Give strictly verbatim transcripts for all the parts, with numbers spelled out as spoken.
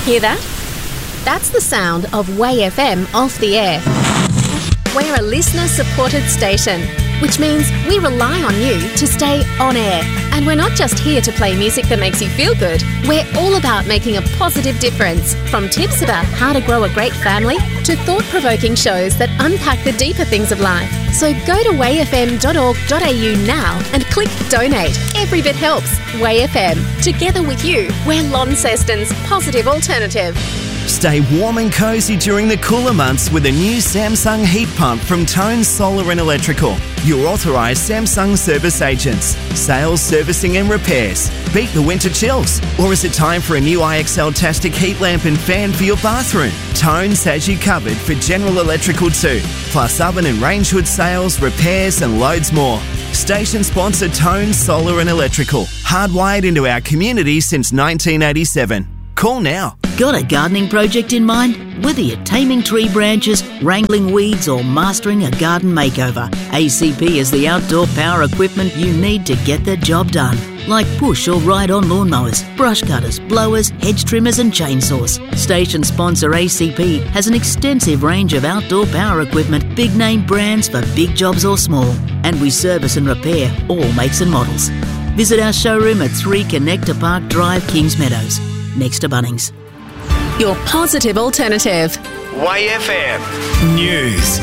Hear that? That's the sound of Way F M off the air. We're a listener-supported station, which means we rely on you to stay on air. And we're not just here to play music that makes you feel good. We're all about making a positive difference, from tips about how to grow a great family to thought-provoking shows that unpack the deeper things of life. So go to way f m dot org dot a u now and click donate. Every bit helps. Way F M. Together with you, we're Launceston's positive alternative. Stay warm and cosy during the cooler months with a new Samsung heat pump from Tone Solar and Electrical. Your authorised Samsung service agents. Sales, servicing and repairs. Beat the winter chills. Or is it time for a new I X L-tastic heat lamp and fan for your bathroom? Tones has you covered for General Electrical too. Plus oven and range hood sales, repairs and loads more. Station sponsor Tone Solar and Electrical. Hardwired into our community since nineteen eighty-seven. Call now. Got a gardening project in mind? Whether you're taming tree branches, wrangling weeds or mastering a garden makeover, A C P is the outdoor power equipment you need to get the job done. Like push or ride-on lawnmowers, brush cutters, blowers, hedge trimmers and chainsaws. Station sponsor A C P has an extensive range of outdoor power equipment, big-name brands for big jobs or small. And we service and repair all makes and models. Visit our showroom at three Connector Park Drive, Kings Meadows, next to Bunnings. Your positive alternative. Way F M News.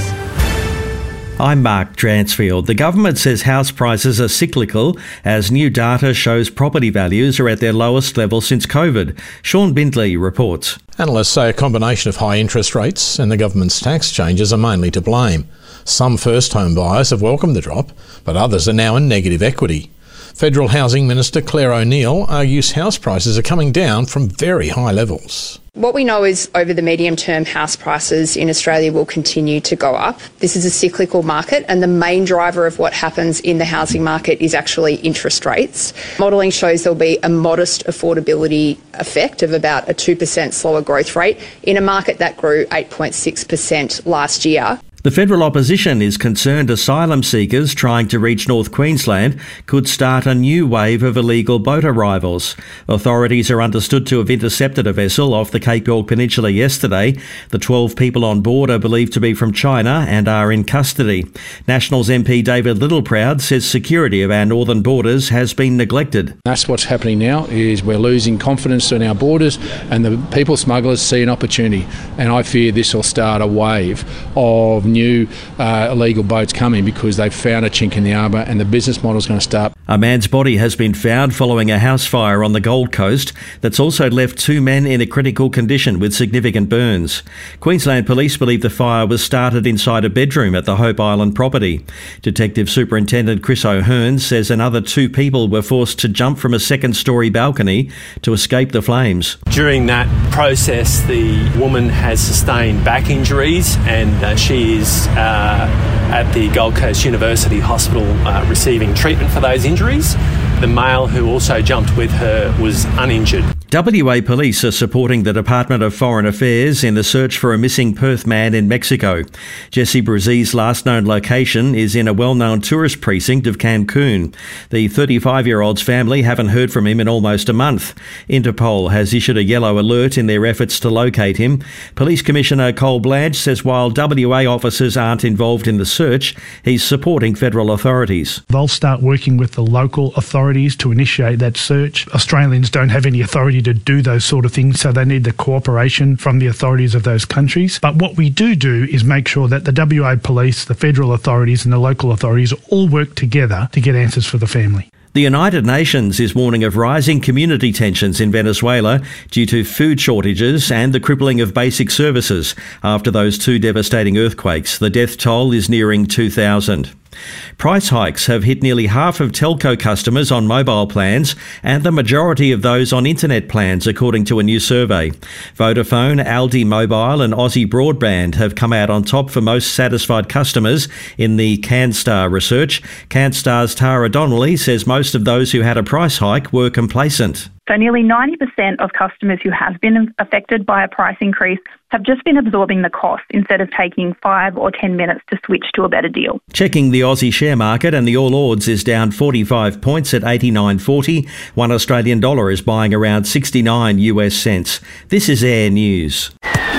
I'm Mark Dransfield. The government says house prices are cyclical as new data shows property values are at their lowest level since COVID. Sean Bindley reports. Analysts say a combination of high interest rates and the government's tax changes are mainly to blame. Some first home buyers have welcomed the drop, but others are now in negative equity. Federal Housing Minister Claire O'Neill argues house prices are coming down from very high levels. What we know is over the medium term, house prices in Australia will continue to go up. This is a cyclical market, and the main driver of what happens in the housing market is actually interest rates. Modelling shows there'll be a modest affordability effect of about a two percent slower growth rate in a market that grew eight point six percent last year. The federal opposition is concerned asylum seekers trying to reach North Queensland could start a new wave of illegal boat arrivals. Authorities are understood to have intercepted a vessel off the Cape York Peninsula yesterday. The twelve people on board are believed to be from China and are in custody. Nationals M P David Littleproud says security of our northern borders has been neglected. That's what's happening now, is we're losing confidence in our borders and the people smugglers see an opportunity. And I fear this will start a wave of new uh, illegal boats coming because they've found a chink in the arbour and the business model is going to start. A man's body has been found following a house fire on the Gold Coast that's also left two men in a critical condition with significant burns. Queensland Police believe the fire was started inside a bedroom at the Hope Island property. Detective Superintendent Chris O'Hearn says another two people were forced to jump from a second-storey balcony to escape the flames. During that process, the woman has sustained back injuries and uh, she is uh, at the Gold Coast University Hospital uh, receiving treatment for those injuries. The male who also jumped with her was uninjured. W A Police are supporting the Department of Foreign Affairs in the search for a missing Perth man in Mexico. Jesse Brazil's last known location is in a well-known tourist precinct of Cancun. The thirty-five-year-old's family haven't heard from him in almost a month. Interpol has issued a yellow alert in their efforts to locate him. Police Commissioner Cole Blanche says while W A officers aren't involved in the search, he's supporting federal authorities. They'll start working with the local authorities to initiate that search. Australians don't have any authority to do those sort of things, so they need the cooperation from the authorities of those countries. But what we do do is make sure that the W A Police, the federal authorities and the local authorities all work together to get answers for the family. The United Nations is warning of rising community tensions in Venezuela due to food shortages and the crippling of basic services after those two devastating earthquakes. The death toll is nearing two thousand. Price hikes have hit nearly half of telco customers on mobile plans and the majority of those on internet plans, according to a new survey. Vodafone, Aldi Mobile and Aussie Broadband have come out on top for most satisfied customers in the CanStar research. CanStar's Tara Donnelly says most of those who had a price hike were complacent. So nearly ninety percent of customers who have been affected by a price increase have just been absorbing the cost instead of taking five or ten minutes to switch to a better deal. Checking the Aussie share market, and the All Ords is down forty-five points at eighty-nine forty. One Australian dollar is buying around sixty-nine U S cents. This is Air News.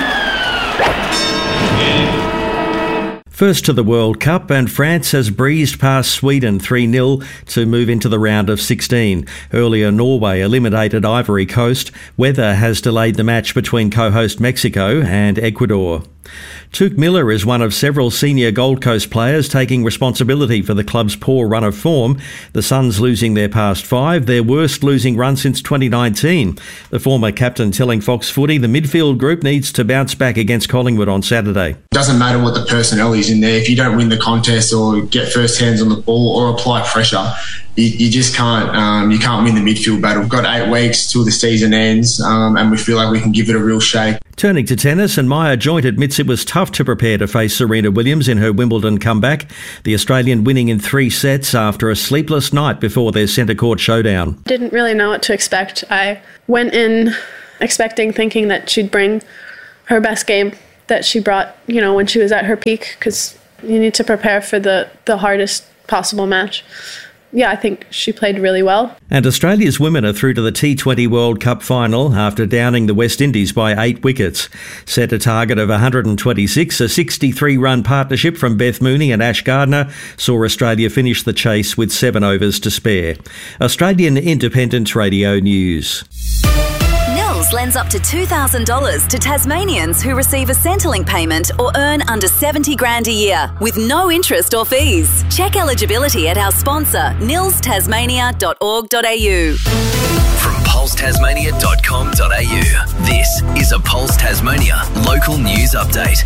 First to the World Cup, and France has breezed past Sweden three nil to move into the round of sixteen. Earlier, Norway eliminated Ivory Coast. Weather has delayed the match between co-host Mexico and Ecuador. Tuke Miller is one of several senior Gold Coast players taking responsibility for the club's poor run of form. The Suns losing their past five, their worst losing run since twenty nineteen. The former captain telling Fox Footy the midfield group needs to bounce back against Collingwood on Saturday. Doesn't matter what the personnel is in there. If you don't win the contest or get first hands on the ball or apply pressure, you, you just can't um, you can't win the midfield battle. We've got eight weeks till the season ends, um, and we feel like we can give it a real shake. Turning to tennis, and Maya Joint admits it was tough to prepare to face Serena Williams in her Wimbledon comeback. The Australian winning in three sets after a sleepless night before their centre court showdown. Didn't really know what to expect. I went in expecting, thinking that she'd bring her best game that she brought, you know, when she was at her peak, because you need to prepare for the, the hardest possible match. Yeah, I think she played really well. And Australia's women are through to the T twenty World Cup final after downing the West Indies by eight wickets. Set a target of one hundred twenty-six, a sixty-three run partnership from Beth Mooney and Ash Gardner saw Australia finish the chase with seven overs to spare. Australian Independent Radio News. Lends up to two thousand dollars to Tasmanians who receive a Centrelink payment or earn under seventy grand a year with no interest or fees. Check eligibility at our sponsor, nils tasmania dot org dot a u. From pulse tasmania dot com dot a u, this is a Pulse Tasmania local news update.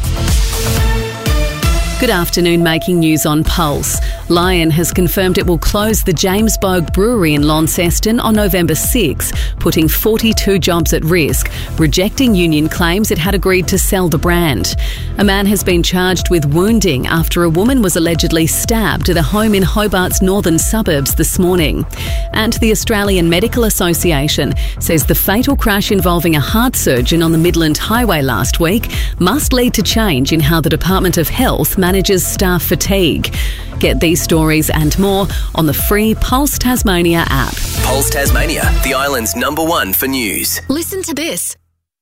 Good afternoon, making news on Pulse. Lion has confirmed it will close the James Bogue Brewery in Launceston on November sixth, putting forty-two jobs at risk, rejecting union claims it had agreed to sell the brand. A man has been charged with wounding after a woman was allegedly stabbed at a home in Hobart's northern suburbs this morning. And the Australian Medical Association says the fatal crash involving a heart surgeon on the Midland Highway last week must lead to change in how the Department of Health manages staff fatigue. Get these stories and more on the free Pulse Tasmania app. Pulse Tasmania, the island's number one for news. Listen to this.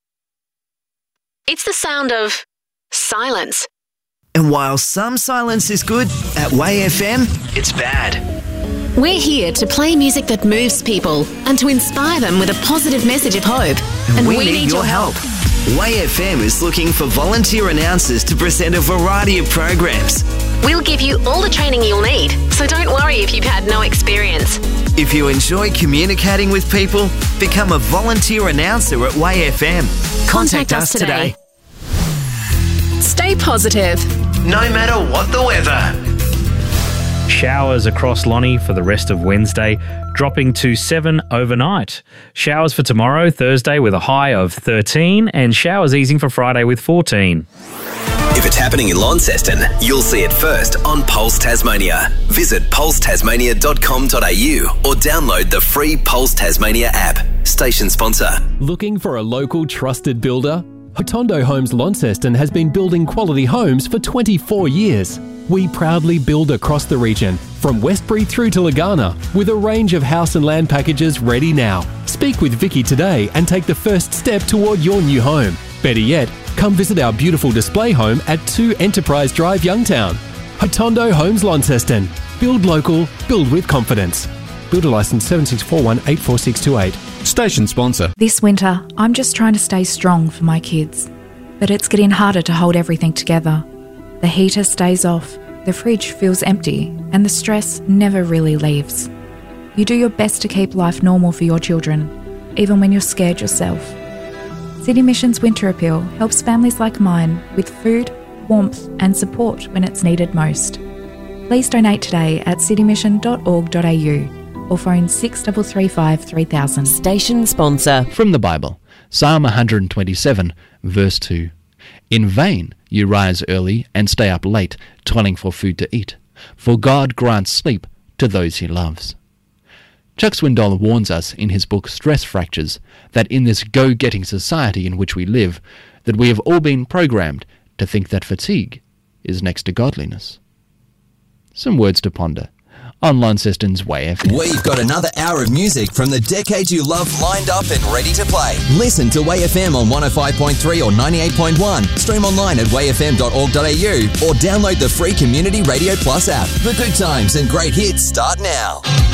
It's the sound of silence. And while some silence is good, at Way F M, it's bad. We're here to play music that moves people and to inspire them with a positive message of hope. And, and we, we need, need your help. help. Way F M is looking for volunteer announcers to present a variety of programs. We'll give you all the training you'll need, so don't worry if you've had no experience. If you enjoy communicating with people, become a volunteer announcer at Way F M. Contact, Contact us today. today. Stay positive. No matter what the weather. Showers across Lonnie for the rest of Wednesday, dropping to seven overnight. Showers for tomorrow, Thursday, with a high of thirteen, and showers easing for Friday with fourteen. If it's happening in Launceston, you'll see it first on Pulse Tasmania. Visit pulse tasmania dot com dot a u or download the free Pulse Tasmania app. Station sponsor. Looking for a local trusted builder? Hotondo Homes Launceston has been building quality homes for twenty-four years. We proudly build across the region, from Westbury through to Lagana, with a range of house and land packages ready now. Speak with Vicky today and take the first step toward your new home. Better yet, come visit our beautiful display home at two Enterprise Drive, Youngtown. Hotondo Homes Launceston. Build local, build with confidence. Builder licence seven six four one eight four six two eight. Station sponsor. This winter, I'm just trying to stay strong for my kids. But it's getting harder to hold everything together. The heater stays off, the fridge feels empty, and the stress never really leaves. You do your best to keep life normal for your children, even when you're scared yourself. City Mission's Winter Appeal helps families like mine with food, warmth, and support when it's needed most. Please donate today at city mission dot org dot a u or phone six three three five three thousand. Station sponsor. From the Bible, Psalm one twenty-seven, verse two. In vain you rise early and stay up late, toiling for food to eat, for God grants sleep to those he loves. Chuck Swindoll warns us in his book Stress Fractures that in this go-getting society in which we live, that we have all been programmed to think that fatigue is next to godliness. Some words to ponder on Launceston's Way F M. We've got another hour of music from the decades you love lined up and ready to play. Listen to Way F M on one oh five point three or ninety-eight point one. Stream online at way f m dot org dot a u or download the free Community Radio Plus app. The good times and great hits start now.